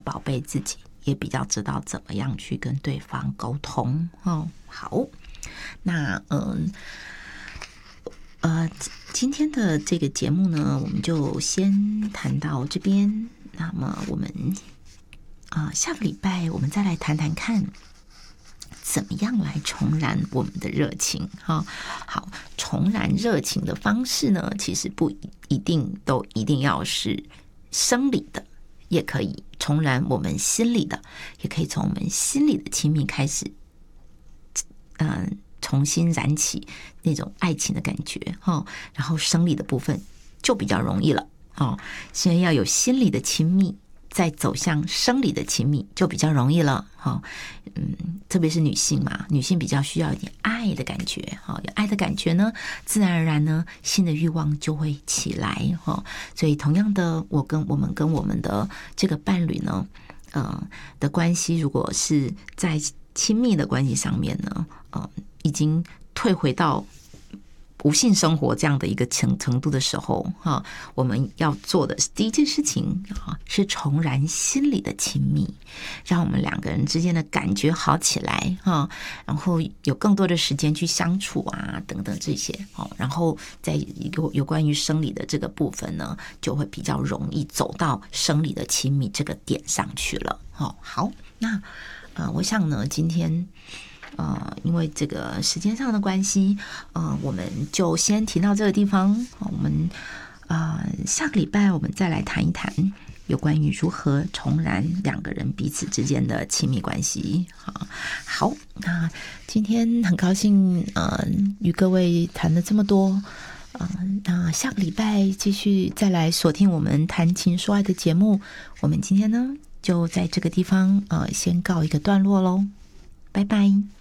宝贝自己，也比较知道怎么样去跟对方沟通哦。好，那今天的这个节目呢，我们就先谈到这边。那么我们下个礼拜我们再来谈谈看，怎么样来重燃我们的热情哈？好，重燃热情的方式呢，其实不一定要是生理的，也可以重燃我们心里的，也可以从我们心里的亲密开始，重新燃起那种爱情的感觉哈。然后生理的部分就比较容易了哦。先要有心理的亲密，再走向生理的亲密就比较容易了哈。特别是女性嘛，女性比较需要一点爱的感觉哈。有爱的感觉呢，自然而然呢，性的欲望就会起来哈。所以同样的，我们跟我们的这个伴侣呢，的关系，如果是在亲密的关系上面呢，已经退回到无性生活这样的一个程度的时候我们要做的第一件事情是重燃心里的亲密，让我们两个人之间的感觉好起来然后有更多的时间去相处啊等等这些然后在有关于生理的这个部分呢，就会比较容易走到生理的亲密这个点上去了好，那我想呢，今天因为这个时间上的关系，我们就先提到这个地方。我们下个礼拜我们再来谈一谈有关于如何重燃两个人彼此之间的亲密关系。好，那今天很高兴与各位谈了这么多。那下个礼拜继续再来锁定我们谈情说爱的节目。我们今天呢就在这个地方先告一个段落咯，拜拜。